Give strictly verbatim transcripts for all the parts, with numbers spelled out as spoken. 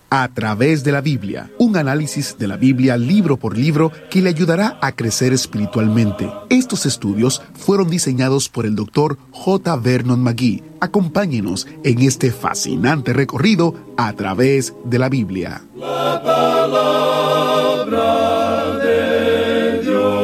A través de la Biblia, un análisis de la Biblia libro por libro que le ayudará a crecer espiritualmente. Estos estudios fueron diseñados por el doctor J. Vernon McGee. Acompáñenos en este fascinante recorrido a través de la Biblia. La palabra de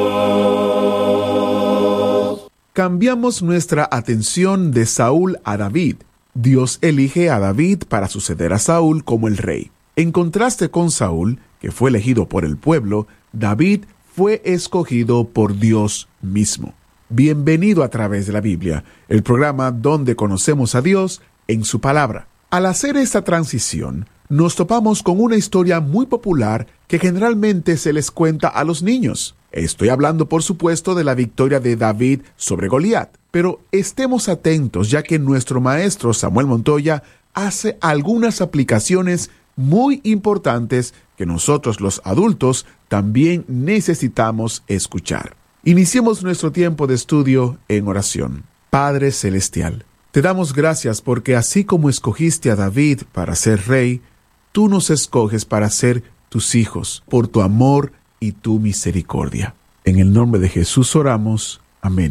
Dios. Cambiamos nuestra atención de Saúl a David. Dios elige a David para suceder a Saúl como el rey. En contraste con Saúl, que fue elegido por el pueblo, David fue escogido por Dios mismo. Bienvenido a través de la Biblia, el programa donde conocemos a Dios en su palabra. Al hacer esta transición, nos topamos con una historia muy popular que generalmente se les cuenta a los niños. Estoy hablando, por supuesto, de la victoria de David sobre Goliat. Pero estemos atentos, ya que nuestro maestro Samuel Montoya hace algunas aplicaciones muy importantes que nosotros los adultos también necesitamos escuchar. Iniciemos nuestro tiempo de estudio en oración. Padre Celestial, te damos gracias porque así como escogiste a David para ser rey, tú nos escoges para ser tus hijos, por tu amor y tu misericordia. En el nombre de Jesús oramos. Amén.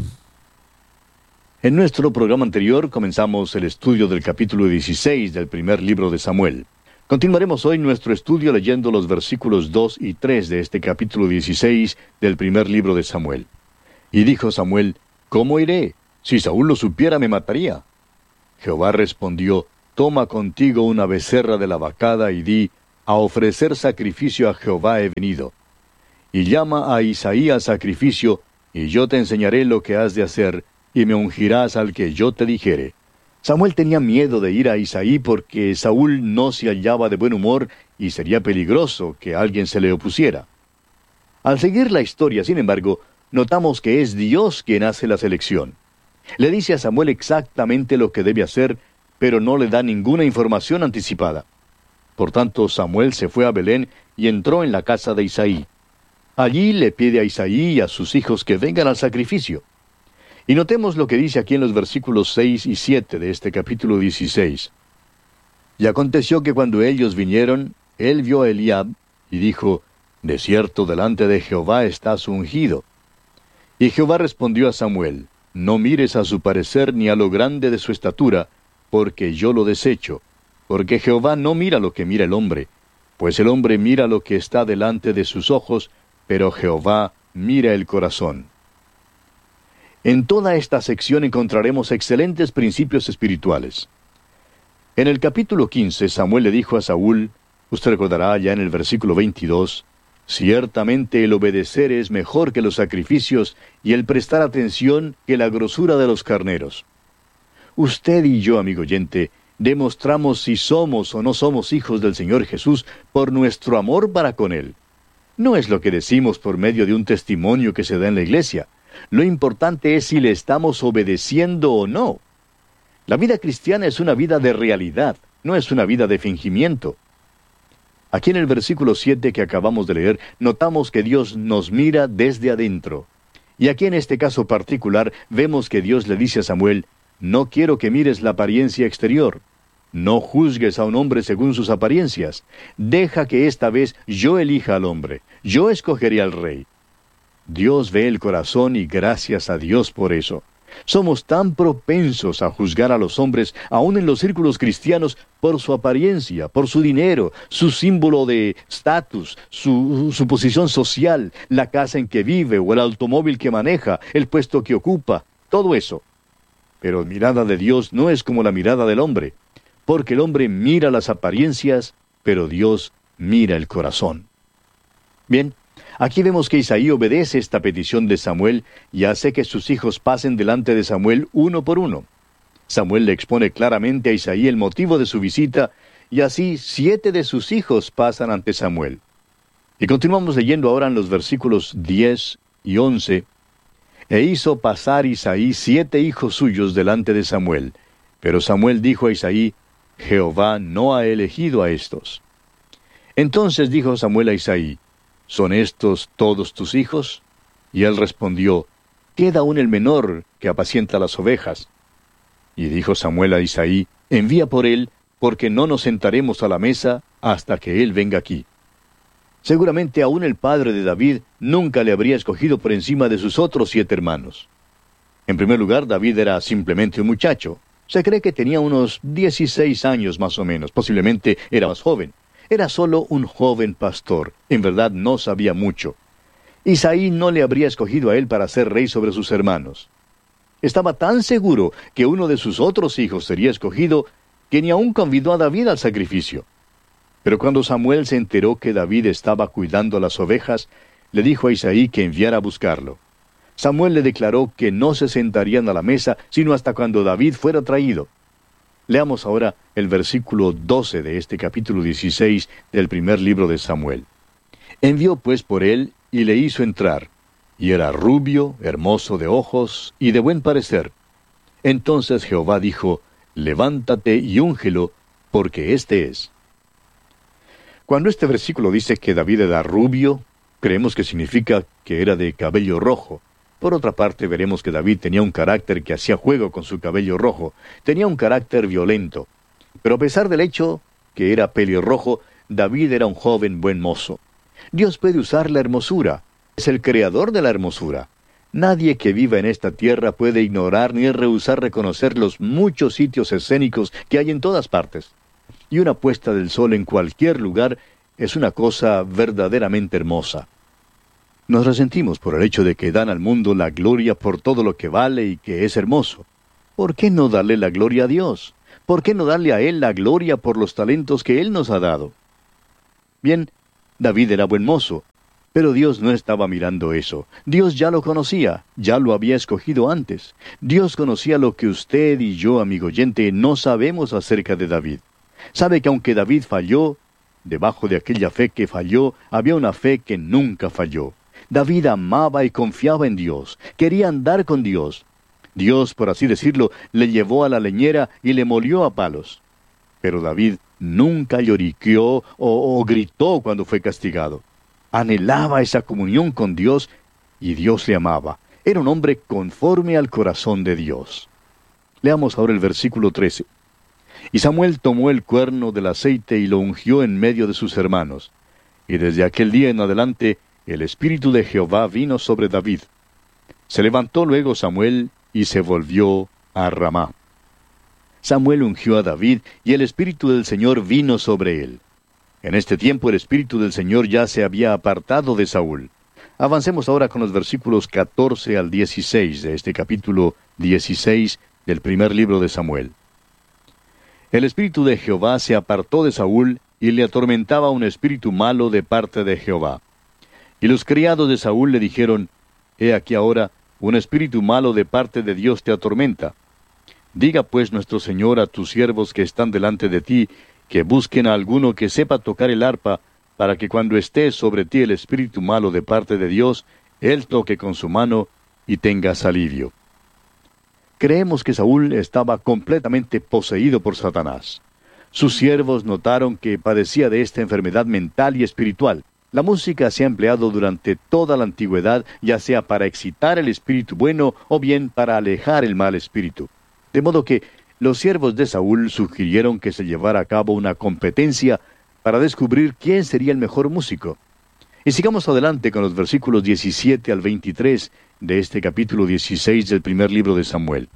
En nuestro programa anterior comenzamos el estudio del capítulo dieciséis del primer libro de Samuel. Continuaremos hoy nuestro estudio leyendo los versículos dos y tres de este capítulo dieciséis del primer libro de Samuel. Y dijo Samuel, ¿cómo iré? Si Saúl lo supiera, me mataría. Jehová respondió, toma contigo una becerra de la vacada y di, a ofrecer sacrificio a Jehová he venido. Y llama a Isaí al sacrificio, y yo te enseñaré lo que has de hacer, y me ungirás al que yo te dijere. Samuel tenía miedo de ir a Isaí porque Saúl no se hallaba de buen humor y sería peligroso que alguien se le opusiera. Al seguir la historia, sin embargo, notamos que es Dios quien hace la selección. Le dice a Samuel exactamente lo que debe hacer, pero no le da ninguna información anticipada. Por tanto, Samuel se fue a Belén y entró en la casa de Isaí. Allí le pide a Isaí y a sus hijos que vengan al sacrificio. Y notemos lo que dice aquí en los versículos seis y siete de este capítulo dieciséis. Y aconteció que cuando ellos vinieron, él vio a Eliab, y dijo, de cierto delante de Jehová está su ungido. Y Jehová respondió a Samuel, no mires a su parecer ni a lo grande de su estatura, porque yo lo desecho, porque Jehová no mira lo que mira el hombre, pues el hombre mira lo que está delante de sus ojos, pero Jehová mira el corazón. En toda esta sección encontraremos excelentes principios espirituales. En el capítulo quince, Samuel le dijo a Saúl, usted recordará ya en el versículo veintidós, ciertamente el obedecer es mejor que los sacrificios y el prestar atención que la grosura de los carneros. Usted y yo, amigo oyente, demostramos si somos o no somos hijos del Señor Jesús por nuestro amor para con Él. No es lo que decimos por medio de un testimonio que se da en la iglesia. Lo importante es si le estamos obedeciendo o no. La vida cristiana es una vida de realidad, no es una vida de fingimiento. Aquí en el versículo siete que acabamos de leer, notamos que Dios nos mira desde adentro. Y aquí en este caso particular, vemos que Dios le dice a Samuel, no quiero que mires la apariencia exterior. No juzgues a un hombre según sus apariencias. Deja que esta vez yo elija al hombre. Yo escogeré al rey. Dios ve el corazón y gracias a Dios por eso. Somos tan propensos a juzgar a los hombres, aun en los círculos cristianos, por su apariencia, por su dinero, su símbolo de estatus, su, su posición social, la casa en que vive o el automóvil que maneja, el puesto que ocupa, todo eso. Pero la mirada de Dios no es como la mirada del hombre, porque el hombre mira las apariencias, pero Dios mira el corazón. Bien, aquí vemos que Isaí obedece esta petición de Samuel y hace que sus hijos pasen delante de Samuel uno por uno. Samuel le expone claramente a Isaí el motivo de su visita, y así siete de sus hijos pasan ante Samuel. Y continuamos leyendo ahora en los versículos diez y once. E hizo pasar Isaí siete hijos suyos delante de Samuel. Pero Samuel dijo a Isaí, Jehová no ha elegido a estos. Entonces dijo Samuel a Isaí, ¿son estos todos tus hijos? Y él respondió, queda aún el menor que apacienta las ovejas. Y dijo Samuel a Isaí, envía por él, porque no nos sentaremos a la mesa hasta que él venga aquí. Seguramente aún el padre de David nunca le habría escogido por encima de sus otros siete hermanos. En primer lugar, David era simplemente un muchacho. Se cree que tenía unos dieciséis años más o menos, posiblemente era más joven. Era solo un joven pastor, en verdad no sabía mucho. Isaí no le habría escogido a él para ser rey sobre sus hermanos. Estaba tan seguro que uno de sus otros hijos sería escogido, que ni aún convidó a David al sacrificio. Pero cuando Samuel se enteró que David estaba cuidando las ovejas, le dijo a Isaí que enviara a buscarlo. Samuel le declaró que no se sentarían a la mesa, sino hasta cuando David fuera traído. Leamos ahora el versículo doce de este capítulo dieciséis del primer libro de Samuel. Envió pues por él y le hizo entrar, y era rubio, hermoso de ojos y de buen parecer. Entonces Jehová dijo, levántate y úngelo, porque éste es. Cuando este versículo dice que David era rubio, creemos que significa que era de cabello rojo. Por otra parte, veremos que David tenía un carácter que hacía juego con su cabello rojo. Tenía un carácter violento. Pero a pesar del hecho que era pelirrojo, David era un joven buen mozo. Dios puede usar la hermosura. Es el creador de la hermosura. Nadie que viva en esta tierra puede ignorar ni rehusar reconocer los muchos sitios escénicos que hay en todas partes. Y una puesta del sol en cualquier lugar es una cosa verdaderamente hermosa. Nos resentimos por el hecho de que dan al mundo la gloria por todo lo que vale y que es hermoso. ¿Por qué no darle la gloria a Dios? ¿Por qué no darle a Él la gloria por los talentos que Él nos ha dado? Bien, David era buen mozo, pero Dios no estaba mirando eso. Dios ya lo conocía, ya lo había escogido antes. Dios conocía lo que usted y yo, amigo oyente, no sabemos acerca de David. Sabe que aunque David falló, debajo de aquella fe que falló, había una fe que nunca falló. David amaba y confiaba en Dios, quería andar con Dios. Dios, por así decirlo, le llevó a la leñera y le molió a palos. Pero David nunca lloriqueó o, o gritó cuando fue castigado. Anhelaba esa comunión con Dios y Dios le amaba. Era un hombre conforme al corazón de Dios. Leamos ahora el versículo trece. Y Samuel tomó el cuerno del aceite y lo ungió en medio de sus hermanos. Y desde aquel día en adelante, el Espíritu de Jehová vino sobre David. Se levantó luego Samuel y se volvió a Ramá. Samuel ungió a David y el Espíritu del Señor vino sobre él. En este tiempo el Espíritu del Señor ya se había apartado de Saúl. Avancemos ahora con los versículos catorce al dieciséis de este capítulo dieciséis del primer libro de Samuel. El Espíritu de Jehová se apartó de Saúl y le atormentaba un espíritu malo de parte de Jehová. Y los criados de Saúl le dijeron, He aquí ahora, un espíritu malo de parte de Dios te atormenta. Diga pues nuestro Señor a tus siervos que están delante de ti, que busquen a alguno que sepa tocar el arpa, para que cuando esté sobre ti el espíritu malo de parte de Dios, él toque con su mano y tengas alivio. Creemos que Saúl estaba completamente poseído por Satanás. Sus siervos notaron que padecía de esta enfermedad mental y espiritual. La música se ha empleado durante toda la antigüedad, ya sea para excitar el espíritu bueno o bien para alejar el mal espíritu. De modo que los siervos de Saúl sugirieron que se llevara a cabo una competencia para descubrir quién sería el mejor músico. Y sigamos adelante con los versículos diecisiete al veintitrés de este capítulo dieciséis del primer libro de Samuel.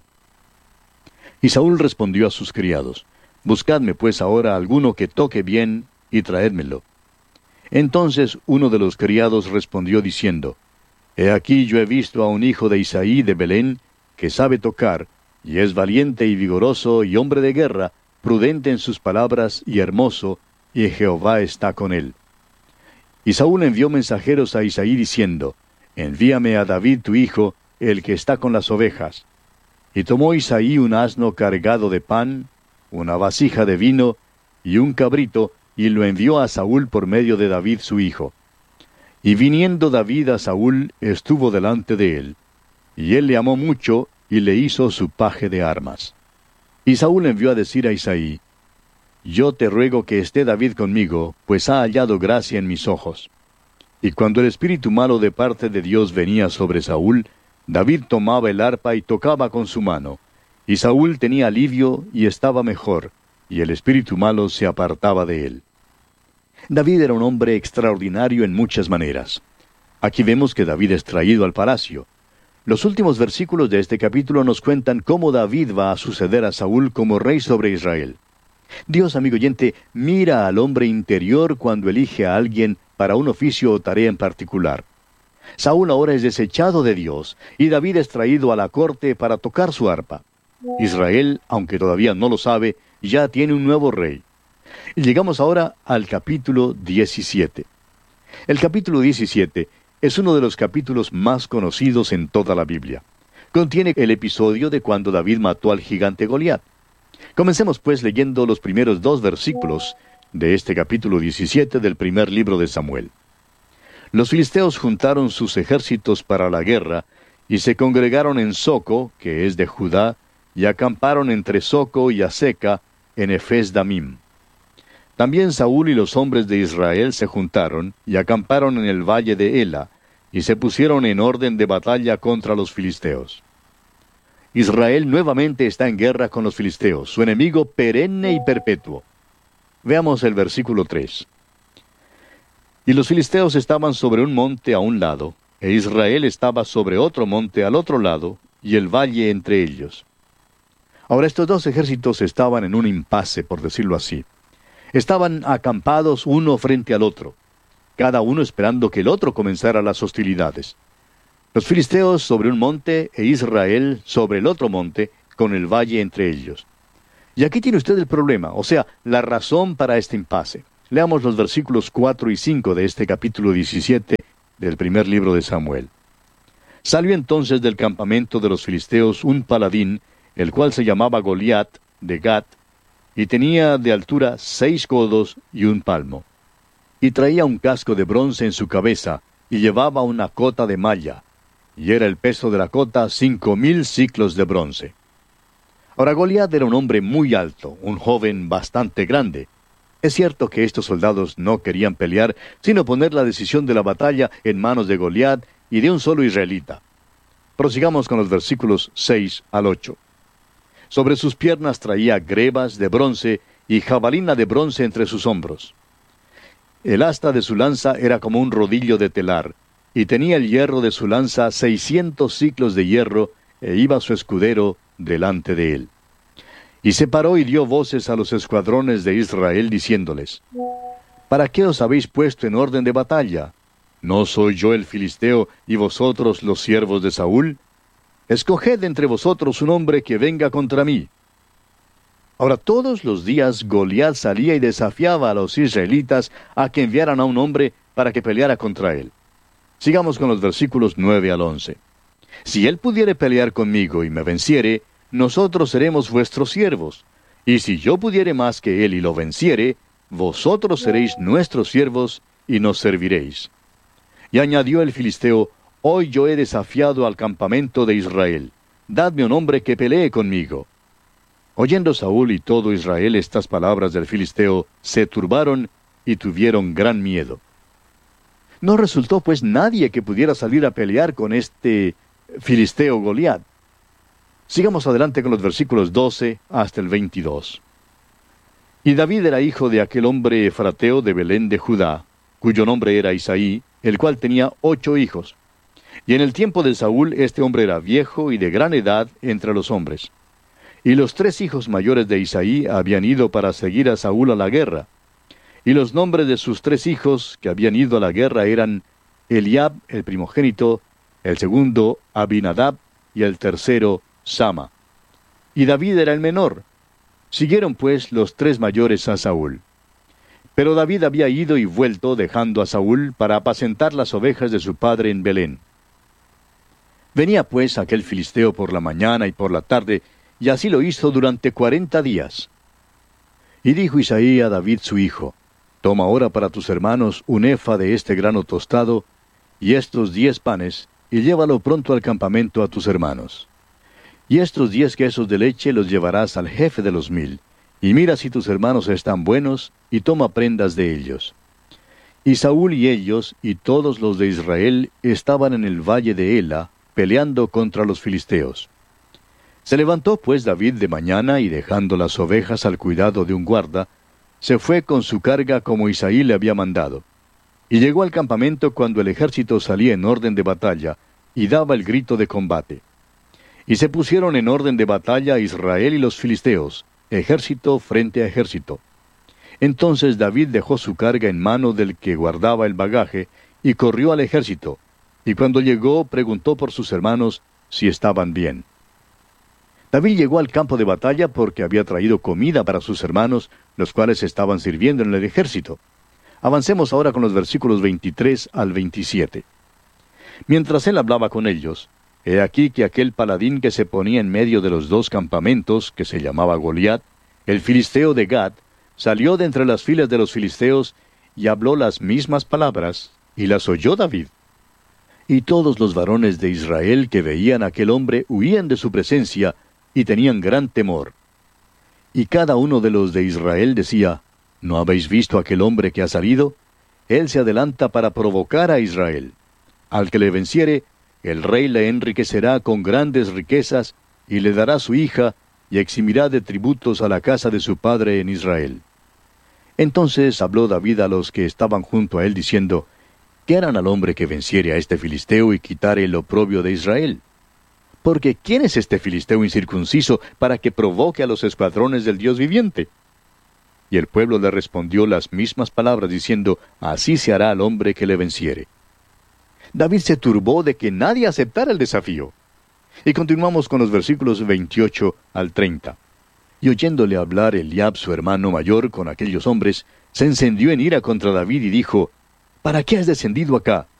Y Saúl respondió a sus criados, Buscadme pues ahora alguno que toque bien y traédmelo. Entonces uno de los criados respondió diciendo, He aquí yo he visto a un hijo de Isaí de Belén, que sabe tocar, y es valiente y vigoroso y hombre de guerra, prudente en sus palabras y hermoso, y Jehová está con él. Y Saúl envió mensajeros a Isaí diciendo, Envíame a David tu hijo, el que está con las ovejas. Y tomó Isaí un asno cargado de pan, una vasija de vino, y un cabrito, y lo envió a Saúl por medio de David su hijo. Y viniendo David a Saúl, estuvo delante de él. Y él le amó mucho, y le hizo su paje de armas. Y Saúl envió a decir a Isaí, Yo te ruego que esté David conmigo, pues ha hallado gracia en mis ojos. Y cuando el espíritu malo de parte de Dios venía sobre Saúl, David tomaba el arpa y tocaba con su mano. Y Saúl tenía alivio y estaba mejor, y el espíritu malo se apartaba de él. David era un hombre extraordinario en muchas maneras. Aquí vemos que David es traído al palacio. Los últimos versículos de este capítulo nos cuentan cómo David va a suceder a Saúl como rey sobre Israel. Dios, amigo oyente, mira al hombre interior cuando elige a alguien para un oficio o tarea en particular. Saúl ahora es desechado de Dios, y David es traído a la corte para tocar su arpa. Israel, aunque todavía no lo sabe, ya tiene un nuevo rey. Y llegamos ahora al capítulo diecisiete. El capítulo diecisiete es uno de los capítulos más conocidos en toda la Biblia. Contiene el episodio de cuando David mató al gigante Goliat. Comencemos pues leyendo los primeros dos versículos de este capítulo diecisiete del primer libro de Samuel. Los filisteos juntaron sus ejércitos para la guerra, y se congregaron en Soco, que es de Judá, y acamparon entre Soco y Aseca, en Efes Damim. También Saúl y los hombres de Israel se juntaron, y acamparon en el valle de Ela, y se pusieron en orden de batalla contra los filisteos. Israel nuevamente está en guerra con los filisteos, su enemigo perenne y perpetuo. Veamos el versículo tres. Y los filisteos estaban sobre un monte a un lado, e Israel estaba sobre otro monte al otro lado, y el valle entre ellos. Ahora estos dos ejércitos estaban en un impasse, por decirlo así. Estaban acampados uno frente al otro, cada uno esperando que el otro comenzara las hostilidades. Los filisteos sobre un monte e Israel sobre el otro monte, con el valle entre ellos. Y aquí tiene usted el problema, o sea, la razón para este impasse. Leamos los versículos cuatro y cinco de este capítulo diecisiete del primer libro de Samuel. Salió entonces del campamento de los filisteos un paladín, el cual se llamaba Goliat, de Gat, y tenía de altura seis codos y un palmo. Y traía un casco de bronce en su cabeza, y llevaba una cota de malla, y era el peso de la cota cinco mil siclos de bronce. Ahora Goliat era un hombre muy alto, un joven bastante grande. Es cierto que estos soldados no querían pelear, sino poner la decisión de la batalla en manos de Goliat y de un solo israelita. Prosigamos con los versículos seis al ocho. Sobre sus piernas traía grebas de bronce y jabalina de bronce entre sus hombros. El asta de su lanza era como un rodillo de telar, y tenía el hierro de su lanza seiscientos siclos de hierro, e iba su escudero delante de él. Y se paró y dio voces a los escuadrones de Israel, diciéndoles: ¿Para qué os habéis puesto en orden de batalla? ¿No soy yo el filisteo, y vosotros los siervos de Saúl? Escoged entre vosotros un hombre que venga contra mí. Ahora todos los días Goliat salía y desafiaba a los israelitas a que enviaran a un hombre para que peleara contra él. Sigamos con los versículos nueve al once. Si él pudiere pelear conmigo y me venciere, nosotros seremos vuestros siervos. Y si yo pudiere más que él y lo venciere, vosotros seréis nuestros siervos y nos serviréis. Y añadió el filisteo: Hoy yo he desafiado al campamento de Israel. Dadme un hombre que pelee conmigo. Oyendo Saúl y todo Israel estas palabras del filisteo, se turbaron y tuvieron gran miedo. No resultó pues nadie que pudiera salir a pelear con este filisteo Goliat. Sigamos adelante con los versículos doce hasta el veintidós. Y David era hijo de aquel hombre efrateo de Belén de Judá, cuyo nombre era Isaí, el cual tenía ocho hijos. Y en el tiempo de Saúl este hombre era viejo y de gran edad entre los hombres. Y los tres hijos mayores de Isaí habían ido para seguir a Saúl a la guerra. Y los nombres de sus tres hijos que habían ido a la guerra eran Eliab, el primogénito, el segundo Abinadab, y el tercero Sama. Y David era el menor. Siguieron pues los tres mayores a Saúl. Pero David había ido y vuelto, dejando a Saúl para apacentar las ovejas de su padre en Belén. Venía pues aquel filisteo por la mañana y por la tarde, y así lo hizo durante cuarenta días. Y dijo Isaí a David su hijo: Toma ahora para tus hermanos un efa de este grano tostado, y estos diez panes, y llévalo pronto al campamento a tus hermanos. Y estos diez quesos de leche los llevarás al jefe de los mil, y mira si tus hermanos están buenos, y toma prendas de ellos. Y Saúl y ellos, y todos los de Israel, estaban en el valle de Ela, peleando contra los filisteos. Se levantó pues David de mañana, y dejando las ovejas al cuidado de un guarda, se fue con su carga como Isaí le había mandado. Y llegó al campamento cuando el ejército salía en orden de batalla, y daba el grito de combate. Y se pusieron en orden de batalla Israel y los filisteos, ejército frente a ejército. Entonces David dejó su carga en mano del que guardaba el bagaje, y corrió al ejército, y cuando llegó preguntó por sus hermanos si estaban bien. David llegó al campo de batalla porque había traído comida para sus hermanos, los cuales estaban sirviendo en el ejército. Avancemos ahora con los versículos veintitrés al veintisiete. Mientras él hablaba con ellos, he aquí que aquel paladín que se ponía en medio de los dos campamentos, que se llamaba Goliat, el filisteo de Gat, salió de entre las filas de los filisteos y habló las mismas palabras, y las oyó David. Y todos los varones de Israel que veían a aquel hombre huían de su presencia, y tenían gran temor. Y cada uno de los de Israel decía, ¿no habéis visto aquel hombre que ha salido? Él se adelanta para provocar a Israel. Al que le venciere, el rey le enriquecerá con grandes riquezas, y le dará su hija, y eximirá de tributos a la casa de su padre en Israel. Entonces habló David a los que estaban junto a él, diciendo, ¿qué harán al hombre que venciere a este filisteo y quitare el oprobio de Israel? Porque ¿quién es este filisteo incircunciso para que provoque a los escuadrones del Dios viviente? Y el pueblo le respondió las mismas palabras, diciendo, así se hará al hombre que le venciere. David se turbó de que nadie aceptara el desafío. Y continuamos con los versículos veintiocho al treinta. Y oyéndole hablar Eliab, su hermano mayor, con aquellos hombres, se encendió en ira contra David y dijo, ¿para qué has descendido acá?